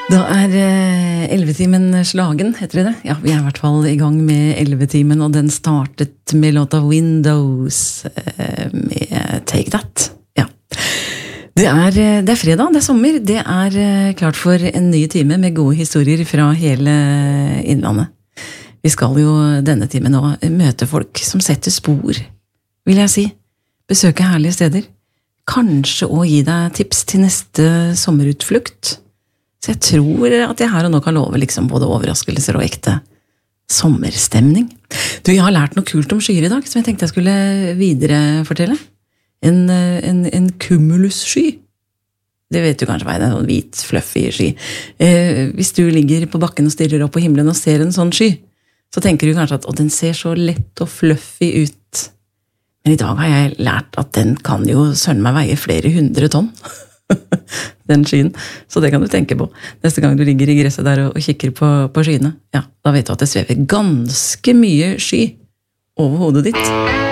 Da 11-timen slagen, heter det. Ja, vi I hvert fall I gang med 11-timen, og den startet med låta Windows med Take That. Ja. Det fredag, det sommer. Det klart for en ny time med gode historier fra hele innlandet. Vi skal jo denne timen nå møte folk som setter spor, vil jeg si. Besøke herlige steder. Kanskje også gi deg tips til neste sommerutflukt. Så jeg tror at jeg her og nå kan love liksom både overraskelser og ekte sommerstemning. Du, jeg har lært noe kult om skyer I dag, som jeg tenkte jeg skulle viderefortelle. En cumulussky. Det vet du kanskje hva det en hvit, fluffy sky. Hvis du ligger på bakken og stirrer opp på himmelen og ser en sånn sky, så tenker du kanskje at den ser så lett og fluffy ut. Men I dag har jeg lært at den kan jo søren meg veie flere 100 tonn. Den skyen, så det kan du tenke på neste gang du ligger I gresset der og kikker på skyene. Ja, da vet du at det svever ganske mye sky over hodet ditt.